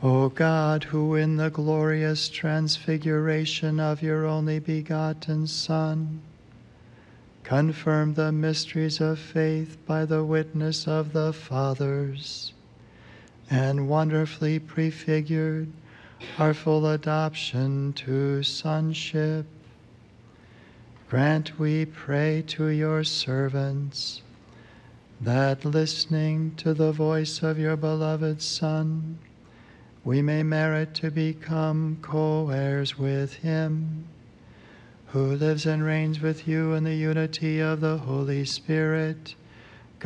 O God, who in the glorious transfiguration of your only begotten Son, confirmed the mysteries of faith by the witness of the fathers, and wonderfully prefigured our full adoption to sonship, grant, we pray, to your servants, that listening to the voice of your beloved Son, we may merit to become co-heirs with him, who lives and reigns with you in the unity of the Holy Spirit,